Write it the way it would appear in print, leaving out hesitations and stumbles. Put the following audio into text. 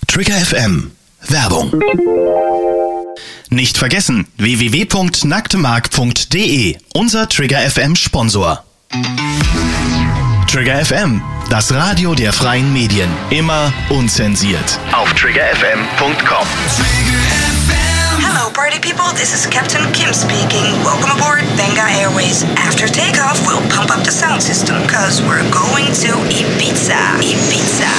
Trigger FM. Werbung. Nicht vergessen, www.nacktmark.de, unser Trigger FM Sponsor. Trigger FM, das Radio der freien Medien. Immer unzensiert. Auf triggerfm.com. Hello party people, this is Captain Kim speaking. Welcome aboard Benga Airways. After takeoff, we'll pump up the sound system, cause we're going to Ibiza. Ibiza.